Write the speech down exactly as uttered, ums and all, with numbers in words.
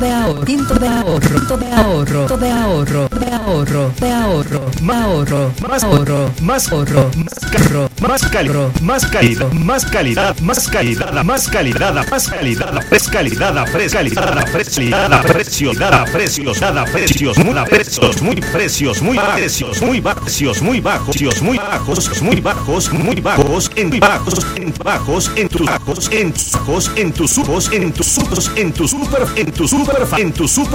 de ahorro, quinto de ahorro, quinto de ahorro, quinto de ahorro, de ahorro, de ahorro, más ahorro, más ahorro, más ahorro, más carro, más calor, más calidad, más calidad, más calidad, más calidad, más calidad, más calidad, fres calidad, frescalidad, precios, dada precios, dada precios, muy precios, muy precios, muy precios, muy precios, muy bajos, muy bajos, muy bajos, muy bajos, en bajos, en bajos, en tus bajos, en tus bajos, en tus bajos, en tus ojos, en tu super, en tu super, en tu super